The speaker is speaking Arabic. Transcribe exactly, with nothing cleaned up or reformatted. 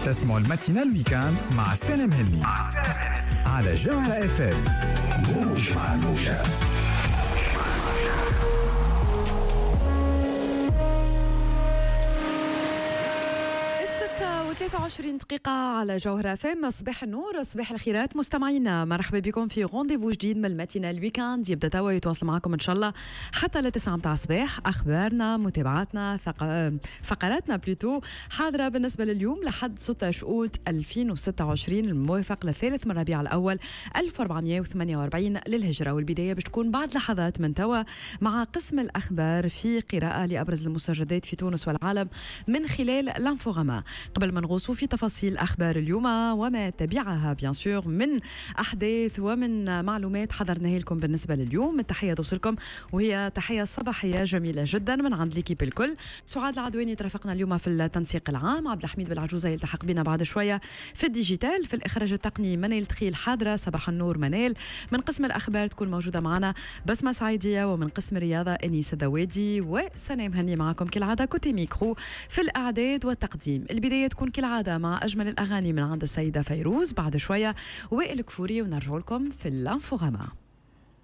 تسمعوا الماتينال ويكاند مع سالم هني على جوهرة اف ام. موج مع موجة. ثلاثة وعشرين دقيقة على جوهرة اف ام. صباح النور، صباح الخيرات مستمعينا، مرحبا بكم في رونديفو جديد من الماتينال ويكاند. يبدا توا يتواصل معكم ان شاء الله حتى لتسعة متاع الصباح. اخبارنا، متابعاتنا، ثق... فقراتنا بلوتو حاضرة بالنسبة لليوم لحد ستة شؤوت ألفين وستة وعشرين الموافق للثالث من ربيع الاول ألف وأربعمائة وثمانية وأربعين للهجرة. والبداية باش تكون بعد لحظات من توا مع قسم الاخبار في قراءة لابرز المستجدات في تونس والعالم من خلال لانفوغاما. قبل ما نغوصوا في تفاصيل أخبار اليوم وما تبعها بيان سور من أحداث ومن معلومات حضرناها لكم بالنسبة لليوم، التحية توصلكم وهي تحية صباحية جميلة جدا من عند ليكيب الكل. سعاد العدواني ترافقنا اليوم في التنسيق العام، عبد الحميد بالعجوزة يلتحق بنا بعد شوية في الديجيتال، في الإخراج التقني منال تخيل حاضرة. صباح النور منال. من قسم الأخبار تكون موجودة معنا بسمة سعيدية، ومن قسم الرياضة أنيس الدوادي وسنام هني معكم كالعادة كوتي ميكرو في الإعداد والتقديم. البداية تكون كالعادة مع أجمل الأغاني من عند السيدة فيروز، بعد شوية وائل كفوري، ونرجع لكم في الانفوغاما.